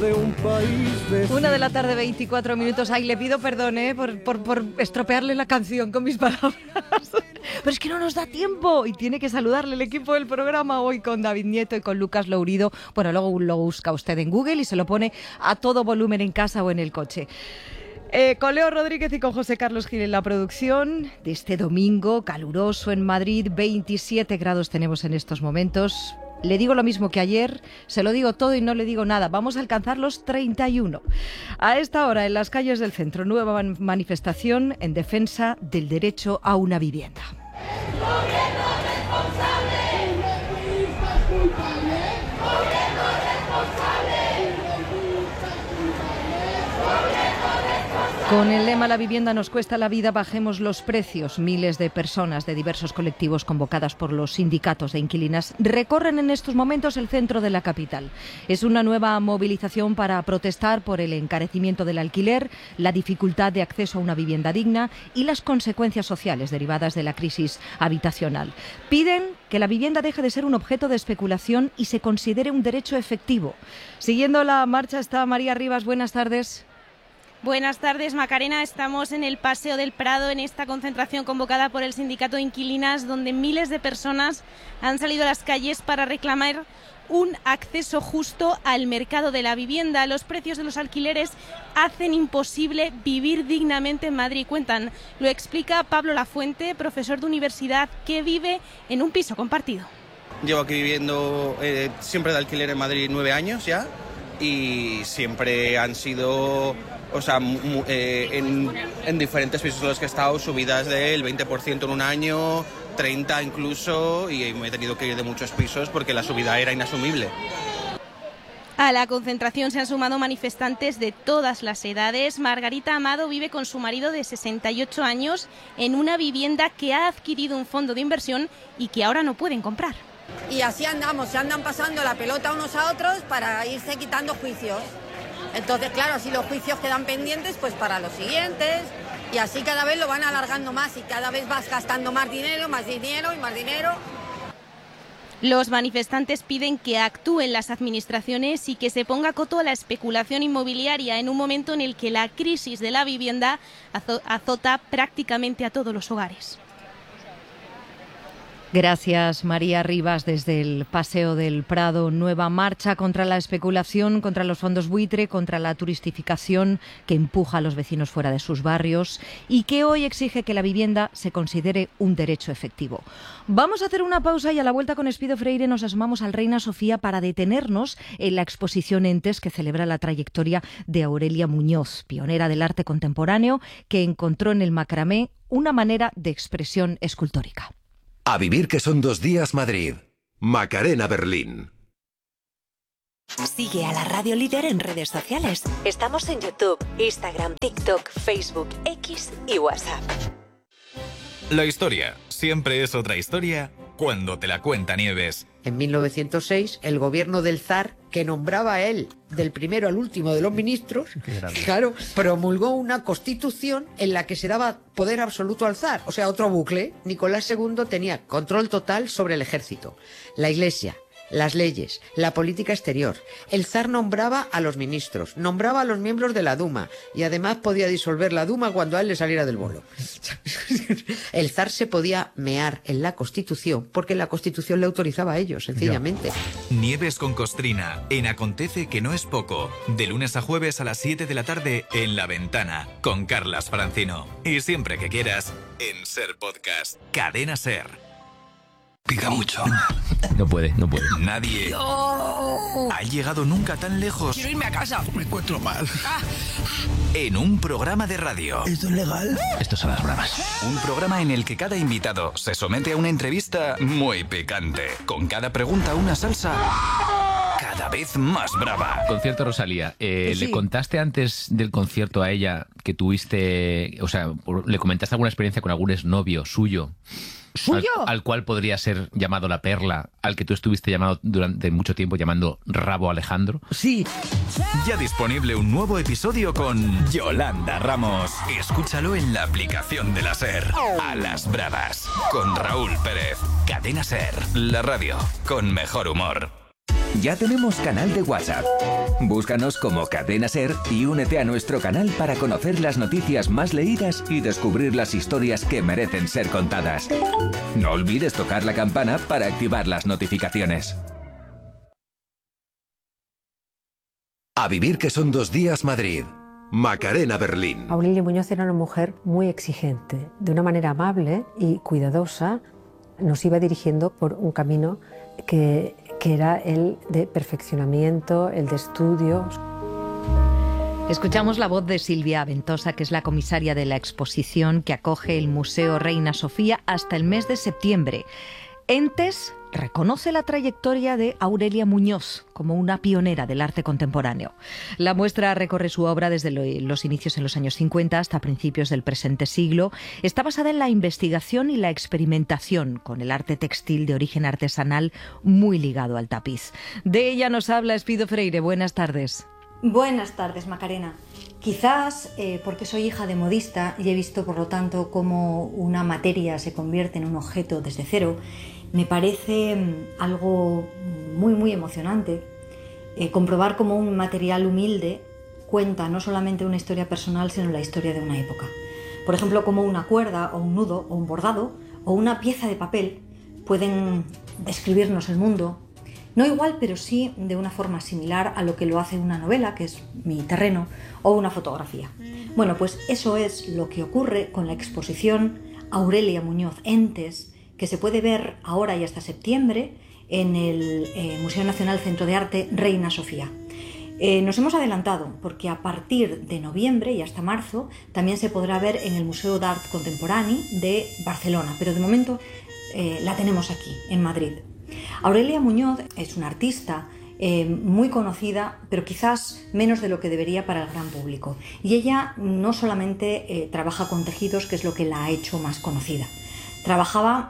de un país vecino. 1:24 PM. Ay, le pido perdón, por estropearle la canción con mis palabras. Pero es que no nos da tiempo y tiene que saludarle el equipo del programa hoy con David Nieto y con Lucas Lourido. Bueno, luego lo busca usted en Google y se lo pone a todo volumen en casa o en el coche. Con Leo Rodríguez y con José Carlos Gil en la producción de este domingo caluroso en Madrid. 27 grados tenemos en estos momentos. Le digo lo mismo que ayer, se lo digo todo y no le digo nada. Vamos a alcanzar los 31. A esta hora, en las calles del centro, nueva manifestación en defensa del derecho a una vivienda. ¡Gobierno responsable! ¡Gobierno responsable! Con el lema "La vivienda nos cuesta la vida, bajemos los precios", miles de personas de diversos colectivos convocadas por los sindicatos de inquilinas recorren en estos momentos el centro de la capital. Es una nueva movilización para protestar por el encarecimiento del alquiler, la dificultad de acceso a una vivienda digna y las consecuencias sociales derivadas de la crisis habitacional. Piden que la vivienda deje de ser un objeto de especulación y se considere un derecho efectivo. Siguiendo la marcha está María Rivas. Buenas tardes. Buenas tardes, Macarena. Estamos en el Paseo del Prado, en esta concentración convocada por el Sindicato de Inquilinas, donde miles de personas han salido a las calles para reclamar un acceso justo al mercado de la vivienda. Los precios de los alquileres hacen imposible vivir dignamente en Madrid. Cuentan, lo explica Pablo Lafuente, profesor de universidad que vive en un piso compartido. Llevo aquí viviendo siempre de alquiler en Madrid 9 años ya, y siempre han sido... O sea, en diferentes pisos en los que he estado, subidas del 20% en un año, 30% incluso, y me he tenido que ir de muchos pisos porque la subida era inasumible. A la concentración se han sumado manifestantes de todas las edades. Margarita Amado vive con su marido de 68 años en una vivienda que ha adquirido un fondo de inversión y que ahora no pueden comprar. Y así andamos, se andan pasando la pelota unos a otros para irse quitando juicios. Entonces, claro, así los juicios quedan pendientes pues para los siguientes, y así cada vez lo van alargando más y cada vez vas gastando más dinero y más dinero. Los manifestantes piden que actúen las administraciones y que se ponga coto a la especulación inmobiliaria en un momento en el que la crisis de la vivienda azota prácticamente a todos los hogares. Gracias, María Rivas, desde el Paseo del Prado. Nueva marcha contra la especulación, contra los fondos buitre, contra la turistificación que empuja a los vecinos fuera de sus barrios y que hoy exige que la vivienda se considere un derecho efectivo. Vamos a hacer una pausa y a la vuelta con Espido Freire nos asomamos al Reina Sofía para detenernos en la exposición Entes, que celebra la trayectoria de Aurelia Muñoz, pionera del arte contemporáneo, que encontró en el macramé una manera de expresión escultórica. A vivir que son 2 días Madrid. Macarena Berlín. Sigue a la Radio Líder en redes sociales. Estamos en YouTube, Instagram, TikTok, Facebook, X y WhatsApp. La historia siempre es otra historia cuando te la cuenta Nieves. En 1906, el gobierno del zar, que nombraba a él del primero al último de los ministros, claro, promulgó una constitución en la que se daba poder absoluto al zar. O sea, otro bucle. Nicolás II tenía control total sobre el ejército, la iglesia, las leyes, la política exterior. El zar nombraba a los ministros, nombraba a los miembros de la Duma y además podía disolver la Duma cuando a él le saliera del bolo. El zar se podía mear en la Constitución porque la Constitución le autorizaba a ello, sencillamente. Nieves con Costrina, en Acontece que no es poco, de lunes a jueves a las 7 de la tarde en La Ventana, con Carlas Francino. Y siempre que quieras, en Ser Podcast. Cadena Ser. Pica mucho. No puede. Nadie ha llegado nunca tan lejos. Quiero irme a casa. Me encuentro mal. En un programa de radio. ¿Esto es legal? Estos son las bravas. Un programa en el que cada invitado se somete a una entrevista muy picante. Con cada pregunta una salsa cada vez más brava. Concierto Rosalía. Sí. ¿Le contaste antes del concierto a ella que tuviste, o sea, le comentaste alguna experiencia con algún exnovio suyo? ¿Suyo? Al cual podría ser llamado La Perla, al que tú estuviste llamado durante mucho tiempo llamando Rabo Alejandro. Sí. Ya disponible un nuevo episodio con Yolanda Ramos. Escúchalo en la aplicación de la SER. A las bravas, con Raúl Pérez. Cadena SER, la radio con mejor humor. Ya tenemos canal de WhatsApp. Búscanos como Cadena Ser y únete a nuestro canal para conocer las noticias más leídas y descubrir las historias que merecen ser contadas. No olvides tocar la campana para activar las notificaciones. A vivir que son 2 días Madrid. Macarena Berlín. Aurelia Muñoz era una mujer muy exigente. De una manera amable y cuidadosa nos iba dirigiendo por un camino que era el de perfeccionamiento, el de estudio. Escuchamos la voz de Silvia Ventosa, que es la comisaria de la exposición que acoge el Museo Reina Sofía hasta el mes de septiembre. Entes reconoce la trayectoria de Aurelia Muñoz como una pionera del arte contemporáneo. La muestra recorre su obra desde los inicios en los años 50 hasta principios del presente siglo. Está basada en la investigación y la experimentación con el arte textil de origen artesanal muy ligado al tapiz. De ella nos habla Espido Freire. Buenas tardes. Buenas tardes, Macarena. Quizás porque soy hija de modista y he visto, por lo tanto, cómo una materia se convierte en un objeto desde cero, me parece algo muy emocionante comprobar cómo un material humilde cuenta no solamente una historia personal, sino la historia de una época. Por ejemplo, cómo una cuerda o un nudo o un bordado o una pieza de papel pueden describirnos el mundo, no igual, pero sí de una forma similar a lo que lo hace una novela, que es mi terreno, o una fotografía. Bueno, pues eso es lo que ocurre con la exposición Aurelia Muñoz Entes, que se puede ver ahora y hasta septiembre en el Museo Nacional Centro de Arte Reina Sofía. Nos hemos adelantado porque a partir de noviembre y hasta marzo también se podrá ver en el Museo d'Art Contemporani de Barcelona, pero de momento la tenemos aquí, en Madrid. Aurelia Muñoz es una artista muy conocida, pero quizás menos de lo que debería para el gran público. Y ella no solamente trabaja con tejidos, que es lo que la ha hecho más conocida. Trabajaba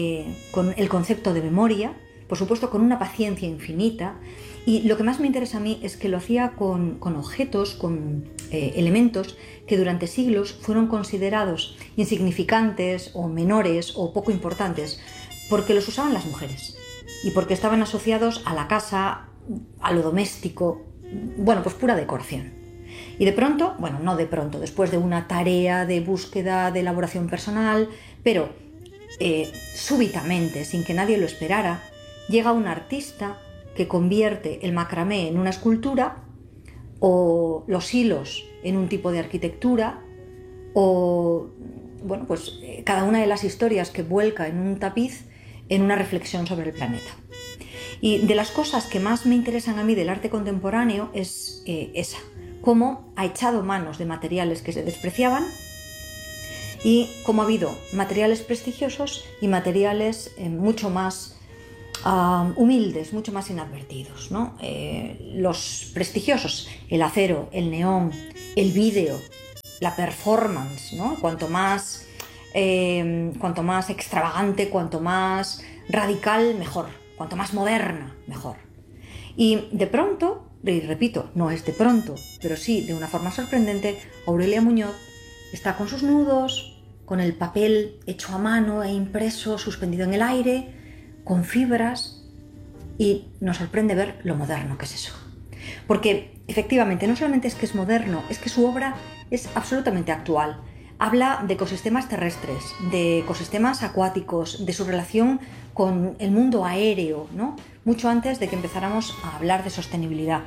con el concepto de memoria, por supuesto con una paciencia infinita, y lo que más me interesa a mí es que lo hacía con objetos, con elementos que durante siglos fueron considerados insignificantes o menores o poco importantes, porque los usaban las mujeres y porque estaban asociados a la casa, a lo doméstico, bueno, pues pura decoración. Y de pronto, bueno, no de pronto, después de una tarea de búsqueda, de elaboración personal, pero súbitamente, sin que nadie lo esperara, llega un artista que convierte el macramé en una escultura, o los hilos en un tipo de arquitectura, o bueno, pues cada una de las historias que vuelca en un tapiz en una reflexión sobre el planeta. Y de las cosas que más me interesan a mí del arte contemporáneo es esa, cómo ha echado manos de materiales que se despreciaban y cómo ha habido materiales prestigiosos y materiales mucho más humildes, mucho más inadvertidos, ¿no? Los prestigiosos, el acero, el neón, el vídeo, la performance, ¿no? Cuanto más extravagante, cuanto más radical, mejor. Cuanto más moderna, mejor. Y de pronto, y repito, no es de pronto, pero sí de una forma sorprendente, Aurelia Muñoz está con sus nudos, con el papel hecho a mano e impreso, suspendido en el aire, con fibras, y nos sorprende ver lo moderno que es eso. Porque efectivamente no solamente es que es moderno, es que su obra es absolutamente actual. Habla de ecosistemas terrestres, de ecosistemas acuáticos, de su relación con el mundo aéreo, ¿no? Mucho antes de que empezáramos a hablar de sostenibilidad.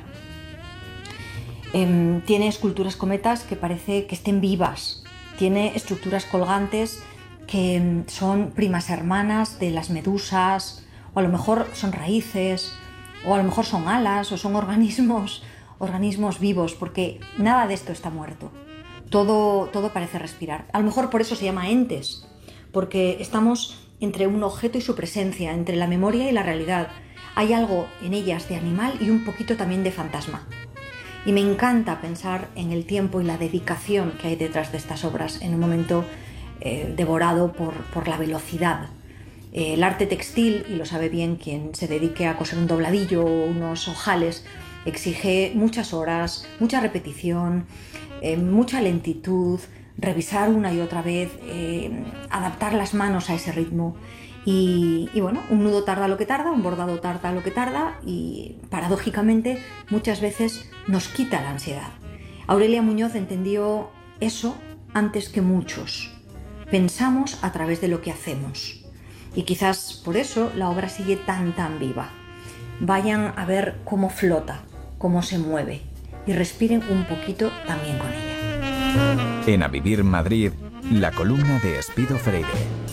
Tiene esculturas cometas que parece que estén vivas. Tiene estructuras colgantes que son primas hermanas de las medusas, o a lo mejor son raíces, o a lo mejor son alas, o son organismos vivos, porque nada de esto está muerto. Todo parece respirar. A lo mejor por eso se llama entes, porque estamos entre un objeto y su presencia, entre la memoria y la realidad. Hay algo en ellas de animal y un poquito también de fantasma. Y me encanta pensar en el tiempo y la dedicación que hay detrás de estas obras en un momento devorado por la velocidad. El arte textil, y lo sabe bien quien se dedique a coser un dobladillo o unos ojales, exige muchas horas, mucha repetición, mucha lentitud, revisar una y otra vez, adaptar las manos a ese ritmo. Y bueno, un nudo tarda lo que tarda, un bordado tarda lo que tarda y paradójicamente muchas veces nos quita la ansiedad. Aurelia Muñoz entendió eso antes que muchos. Pensamos a través de lo que hacemos y quizás por eso la obra sigue tan viva. Vayan a ver cómo flota, cómo se mueve y respiren un poquito también con ella. En A Vivir Madrid, la columna de Espido Freire.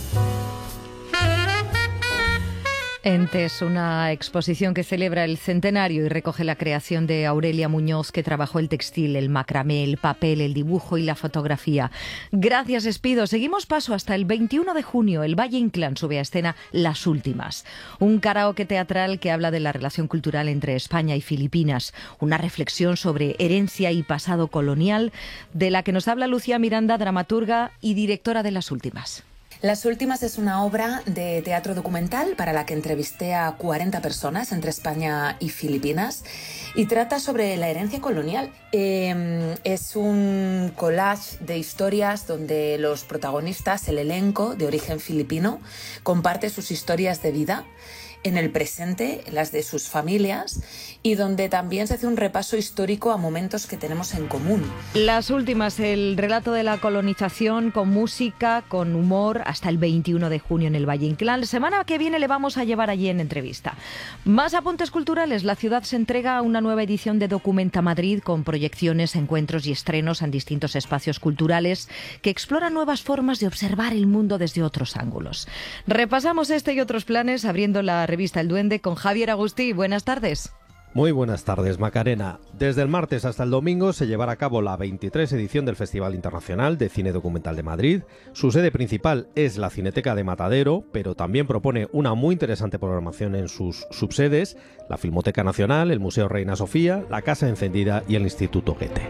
Entes, una exposición que celebra el centenario y recoge la creación de Aurelia Muñoz, que trabajó el textil, el macramé, el papel, el dibujo y la fotografía. Gracias, Espido. Seguimos paso hasta el 21 de junio. El Valle Inclán sube a escena Las Últimas, un karaoke teatral que habla de la relación cultural entre España y Filipinas, una reflexión sobre herencia y pasado colonial, de la que nos habla Lucía Miranda, dramaturga y directora de Las Últimas. Las Últimas es una obra de teatro documental para la que entrevisté a 40 personas entre España y Filipinas y trata sobre la herencia colonial. Es un collage de historias donde los protagonistas, el elenco de origen filipino, comparte sus historias de vida en el presente, las de sus familias, y donde también se hace un repaso histórico a momentos que tenemos en común. Las Últimas, el relato de la colonización con música, con humor, hasta el 21 de junio en el Valle Inclán. La semana que viene le vamos a llevar allí en entrevista. Más apuntes culturales. La ciudad se entrega a una nueva edición de Documenta Madrid con proyecciones, encuentros y estrenos en distintos espacios culturales que exploran nuevas formas de observar el mundo desde otros ángulos. Repasamos este y otros planes abriendo la revista El Duende con Javier Agustí. Buenas tardes. Muy buenas tardes, Macarena. Desde el martes hasta el domingo se llevará a cabo la 23 edición del Festival Internacional de Cine Documental de Madrid. Su sede principal es la Cineteca de Matadero, pero también propone una muy interesante programación en sus subsedes, la Filmoteca Nacional, el Museo Reina Sofía, la Casa Encendida y el Instituto Goethe.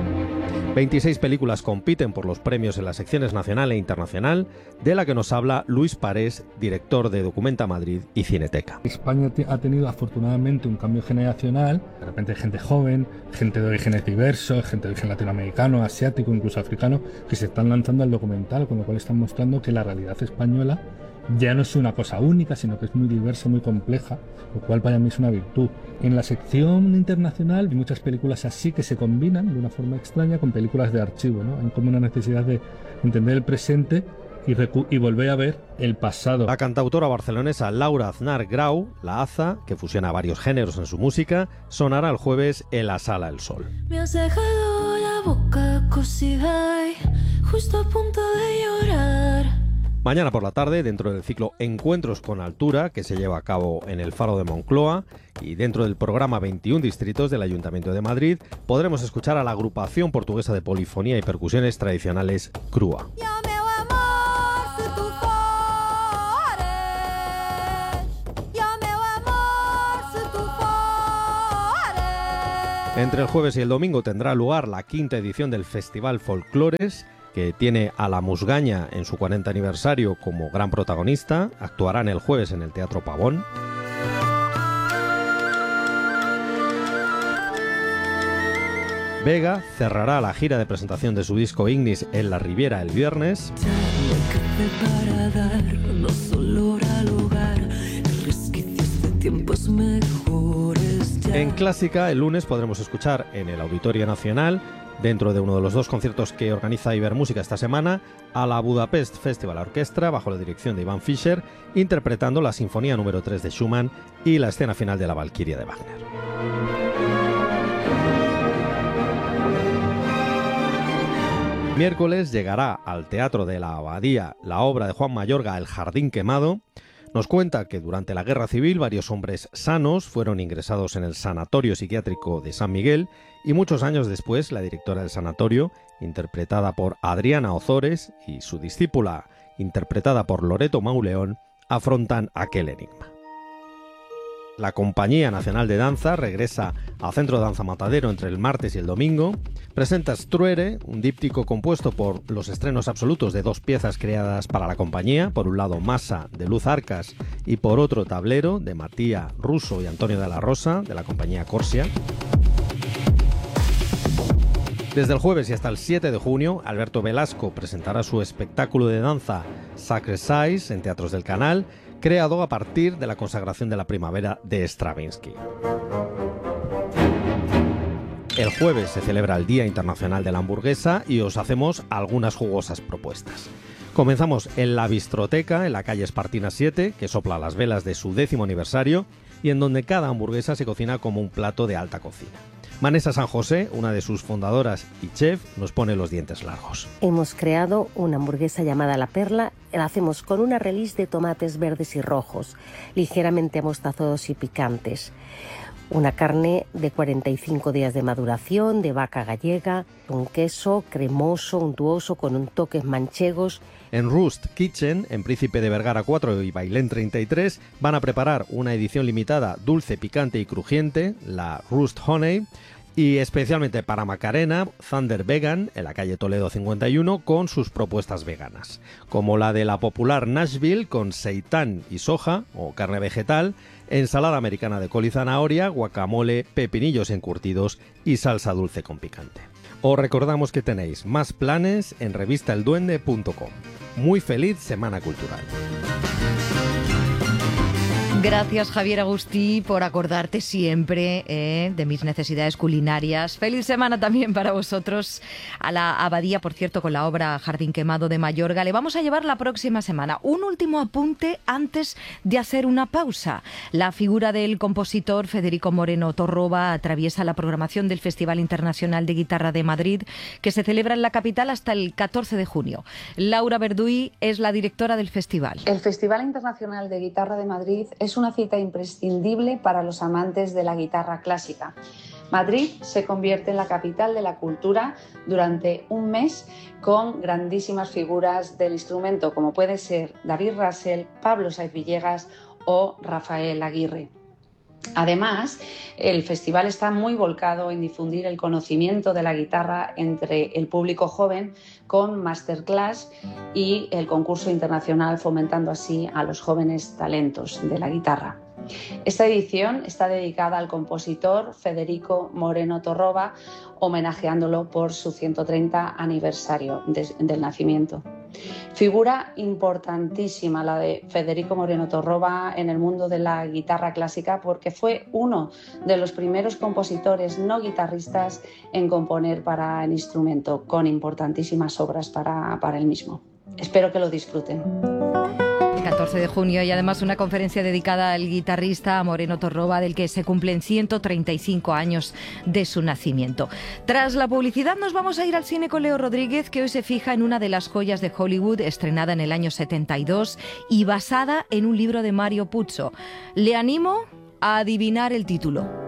26 películas compiten por los premios en las secciones nacional e internacional, de la que nos habla Luis Parés, director de Documenta Madrid y Cineteca. España ha tenido afortunadamente un cambio generacional, de repente hay gente joven, gente de orígenes diversos, gente de origen latinoamericano, asiático, incluso africano, que se están lanzando al documental, con lo cual están mostrando que la realidad española ya no es una cosa única, sino que es muy diversa, muy compleja, lo cual para mí es una virtud. En la sección internacional hay muchas películas así que se combinan de una forma extraña con películas de archivo, ¿no? Hay como una necesidad de entender el presente y volver a ver el pasado. La cantautora barcelonesa Laura Aznar Grau, la Aza, que fusiona varios géneros en su música, sonará el jueves en la Sala El Sol. Me has dejado la boca cosida y justo a punto de llorar. Mañana por la tarde, dentro del ciclo Encuentros con Altura, que se lleva a cabo en el Faro de Moncloa, y dentro del programa 21 Distritos del Ayuntamiento de Madrid, podremos escuchar a la agrupación portuguesa de polifonía y percusiones tradicionales Crua. Entre el jueves y el domingo tendrá lugar la 5ª edición del Festival Folclores, que tiene a La Musgaña en su 40 aniversario como gran protagonista. Actuarán el jueves en el Teatro Pavón. Vega cerrará la gira de presentación de su disco Ignis en La Riviera el viernes. En Clásica, el lunes podremos escuchar en el Auditorio Nacional, dentro de uno de los 2 conciertos que organiza Ibermúsica esta semana, a la Budapest Festival Orquestra, bajo la dirección de Iván Fischer, interpretando la Sinfonía número 3 de Schumann y la escena final de la Valquiria de Wagner. Miércoles llegará al Teatro de la Abadía la obra de Juan Mayorga, El Jardín Quemado. Nos cuenta que durante la Guerra Civil varios hombres sanos fueron ingresados en el Sanatorio Psiquiátrico de San Miguel y muchos años después la directora del sanatorio, interpretada por Adriana Ozores, y su discípula, interpretada por Loreto Mauleón, afrontan aquel enigma. La Compañía Nacional de Danza regresa al Centro de Danza Matadero entre el martes y el domingo. Presenta Struere, un díptico compuesto por los estrenos absolutos de 2 piezas creadas para la compañía. Por un lado, Masa, de Luz Arcas, y por otro, Tablero, de Matías Russo y Antonio de la Rosa, de la compañía Corsia. Desde el jueves y hasta el 7 de junio, Alberto Velasco presentará su espectáculo de danza Sacred Size en Teatros del Canal, creado a partir de la consagración de la primavera de Stravinsky. El jueves se celebra el Día Internacional de la Hamburguesa y os hacemos algunas jugosas propuestas. Comenzamos en la Bistroteca, en la calle Espartina 7, que sopla las velas de su 10º aniversario y en donde cada hamburguesa se cocina como un plato de alta cocina. Vanessa San José, una de sus fundadoras y chef, nos pone los dientes largos. Hemos creado una hamburguesa llamada La Perla. La hacemos con una release de tomates verdes y rojos, ligeramente amostazados y picantes. Una carne de 45 días de maduración, de vaca gallega, un queso cremoso, untuoso, con un toques manchegos. En Roost Kitchen, en Príncipe de Vergara 4 y Bailén 33, van a preparar una edición limitada dulce, picante y crujiente, la Roost Honey, y especialmente para Macarena, Thunder Vegan, en la calle Toledo 51, con sus propuestas veganas, como la de la popular Nashville con seitán y soja, o carne vegetal, ensalada americana de col y zanahoria, guacamole, pepinillos encurtidos y salsa dulce con picante. Os recordamos que tenéis más planes en revistaelduende.com. Muy feliz Semana Cultural. Gracias, Javier Agustí, por acordarte siempre de mis necesidades culinarias. Feliz semana también para vosotros. A la Abadía, por cierto, con la obra Jardín Quemado de Mayorga, le vamos a llevar la próxima semana. Un último apunte antes de hacer una pausa. La figura del compositor Federico Moreno Torroba atraviesa la programación del Festival Internacional de Guitarra de Madrid, que se celebra en la capital hasta el 14 de junio. Laura Verduy es la directora del festival. El Festival Internacional de Guitarra de Madrid es una cita imprescindible para los amantes de la guitarra clásica. Madrid se convierte en la capital de la cultura durante un mes con grandísimas figuras del instrumento, como puede ser David Russell, Pablo Sáez Villegas o Rafael Aguirre. Además, el festival está muy volcado en difundir el conocimiento de la guitarra entre el público joven con masterclass y el concurso internacional, fomentando así a los jóvenes talentos de la guitarra. Esta edición está dedicada al compositor Federico Moreno Torroba, homenajeándolo por su 130 aniversario del nacimiento. Figura importantísima la de Federico Moreno Torroba en el mundo de la guitarra clásica, porque fue uno de los primeros compositores no guitarristas en componer para el instrumento, con importantísimas obras para el mismo. Espero que lo disfruten. 14 de junio y además una conferencia dedicada al guitarrista Moreno Torroba, del que se cumplen 135 años de su nacimiento. Tras la publicidad nos vamos a ir al cine con Leo Rodríguez, que hoy se fija en una de las joyas de Hollywood, estrenada en el año 72 y basada en un libro de Mario Puzo. Le animo a adivinar el título.